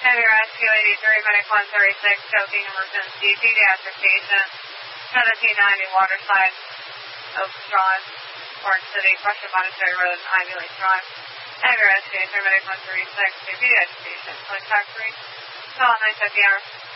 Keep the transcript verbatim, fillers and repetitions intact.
Heavy Rescue eighty-three, Medic one thirty-six, choking emergency, pediatric patient, seventeen ninety Waterside, Oaks Drive, Orange City, Russian Monastery Road, Ivy Lake Drive. Heavy Rescue eighty-three, Medic one thirty-six, pediatric patient, contact three, call nine fifty hours.